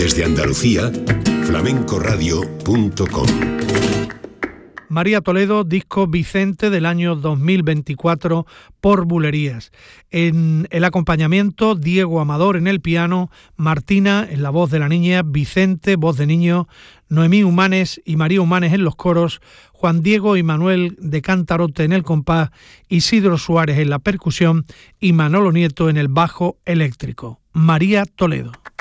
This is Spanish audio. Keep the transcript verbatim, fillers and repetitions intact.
Desde Andalucía, flamencoradio punto com. María Toledo, disco Vicente del año dos mil veinticuatro por Bulerías. En el acompañamiento, Diego Amador en el piano, Martina en la voz de la niña, Vicente, voz de niño, Noemí Humanes y María Humanes en los coros, Juan Diego y Manuel de Cantarote en el compás, Isidro Suárez en la percusión y Manolo Nieto en el bajo eléctrico. María Toledo.